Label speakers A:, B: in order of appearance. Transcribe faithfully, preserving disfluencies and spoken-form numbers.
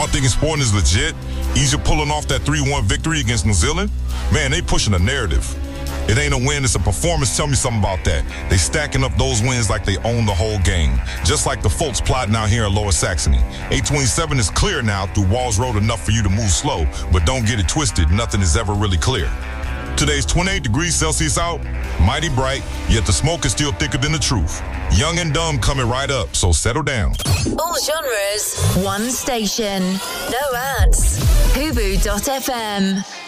A: Y'all thinking Sporting is legit? Egypt pulling off that three one victory against New Zealand? Man, they pushing a narrative. It ain't a win, it's a performance. Tell me something about that. They stacking up those wins like they own the whole game. Just like the folks plotting out here in Lower Saxony. eight twenty-seven is clear now through Walls Road enough for you to move slow, but don't get it twisted, nothing is ever really clear. Today's twenty-eight degrees Celsius out, mighty bright, yet the smoke is still thicker than the truth. Young and dumb coming right up, so settle down.
B: All genres, one station, no ads. Hubu dot F M.